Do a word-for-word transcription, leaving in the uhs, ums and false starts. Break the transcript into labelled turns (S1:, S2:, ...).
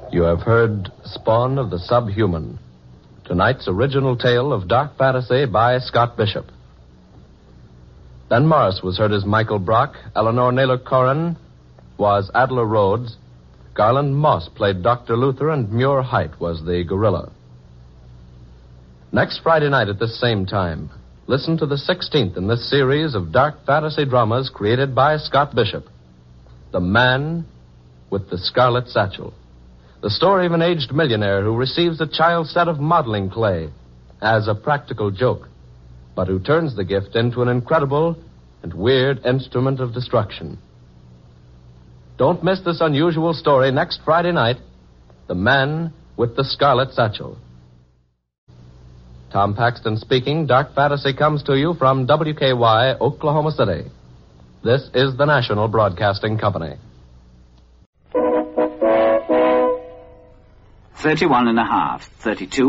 S1: You have heard Spawn of the Subhuman, tonight's original tale of dark fantasy by Scott Bishop. Ben Morris was heard as Michael Brock, Eleanor Naylor Corrin was Adela Rhodes, Garland Moss played Doctor Luther, and Muir Height was the gorilla. Next Friday night at this same time, listen to the sixteenth in this series of dark fantasy dramas created by Scott Bishop, The Man with the Scarlet Satchel. The story of an aged millionaire who receives a child's set of modeling clay as a practical joke, but who turns the gift into an incredible and weird instrument of destruction. Don't miss this unusual story next Friday night, The Man with the Scarlet Satchel. Tom Paxton speaking. Dark Fantasy comes to you from W K Y, Oklahoma City. This is the National Broadcasting Company.
S2: Thirty-one and a half, thirty-two.